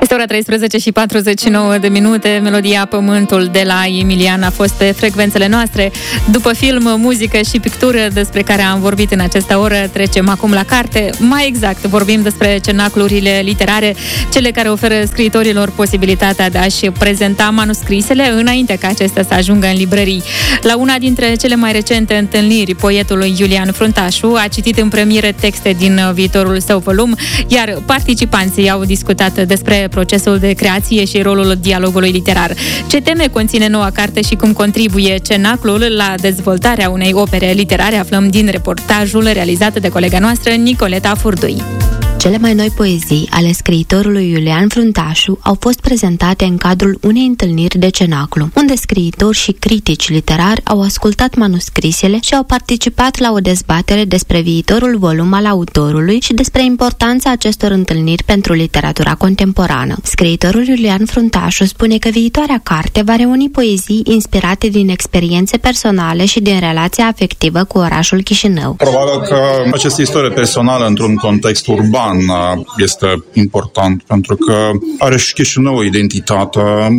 Este ora 13 și 49 de minute. Melodia Pământul de la Emilian a fost pe frecvențele noastre. După film, muzică și pictură despre care am vorbit în această oră, trecem acum la carte. Mai exact, vorbim despre cenaclurile literare, cele care oferă scriitorilor posibilitatea de a-și prezenta manuscrisele înainte ca acestea să ajungă în librării. La una dintre cele mai recente întâlniri, poetul Iulian Fruntașu a citit în premieră texte din viitorul său volum, iar participanții au discutat despre procesul de creație și rolul dialogului literar. Ce teme conține noua carte și cum contribuie cenaclul la dezvoltarea unei opere literare, aflăm din reportajul realizat de colega noastră Nicoleta Furdui. Cele mai noi poezii ale scriitorului Iulian Fruntașu au fost prezentate în cadrul unei întâlniri de cenaclu, unde scriitori și critici literari au ascultat manuscrisele și au participat la o dezbatere despre viitorul volum al autorului și despre importanța acestor întâlniri pentru literatura contemporană. Scriitorul Iulian Fruntașu spune că viitoarea carte va reuni poezii inspirate din experiențe personale și din relația afectivă cu orașul Chișinău. Probabil că această istorie personală într-un context urban este important, pentru că are și Chișinău o identitate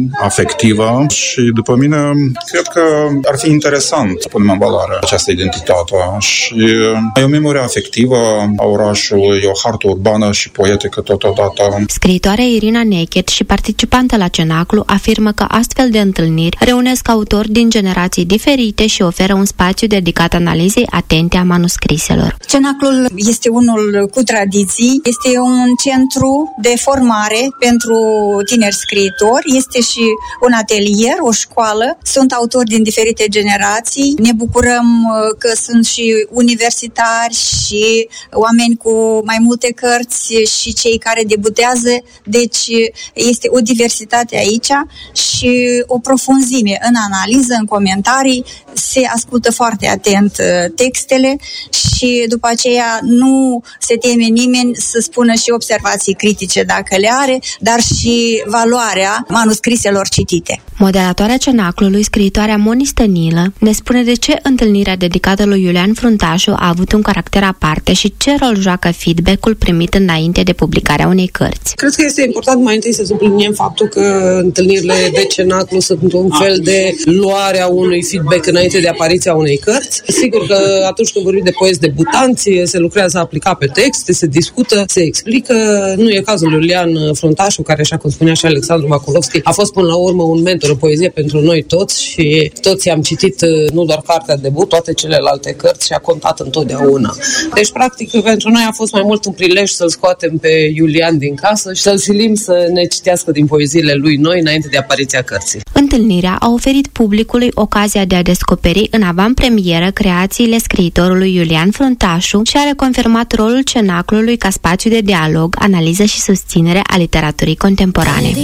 afectivă și, după mine, cred că ar fi interesant să punem în valoare această identitate. Și e o memorie afectivă a orașului, e o hartă urbană și poetică totodată. Scriitoarea Irina Nechet și participantă la cenaclu afirmă că astfel de întâlniri reunesc autori din generații diferite și oferă un spațiu dedicat analizei atente a manuscriselor. Cenaclul este unul cu tradiții. Este un centru de formare pentru tineri scriitori, este și un atelier, o școală. Sunt autori din diferite generații. Ne bucurăm că sunt și universitari și oameni cu mai multe cărți și cei care debutează. Deci este o diversitate aici și o profunzime în analiză, în comentarii. Se ascultă foarte atent textele și după aceea nu se teme nimeni să spună și observații critice dacă le are, dar și valoarea manuscriselor citite. Moderatoarea cenaclului, scriitoarea Moni Stănilă, ne spune de ce întâlnirea dedicată lui Iulian Fruntașu a avut un caracter aparte și ce rol joacă feedback-ul primit înainte de publicarea unei cărți. Cred că este important mai întâi să subliniem faptul că întâlnirile de cenaclu sunt un fel de luarea unui feedback înainte de apariția unei cărți. Sigur că atunci când vorbim de poezi debutanți, se lucrează aplicat pe texte, se discută, se explică. Nu e cazul lui Iulian Fruntașu, care, așa cum spunea și Alexandru Vaculovski, a fost până la urmă un mentor în poezie pentru noi toți și toți am citit nu doar cartea debut, toate celelalte cărți și a contat întotdeauna. Deci, practic, pentru noi a fost mai mult un prilej să-l scoatem pe Iulian din casă și să-l silim să ne citească din poeziile lui noi înainte de apariția cărții. Întâlnirea a oferit publicului ocazia de a descoperi în avantpremieră creațiile scriitorului Iulian Fruntașu și a reconfirmat rolul cenaclului ca spațiu de dialog, analiză și susținere a literaturii contemporane.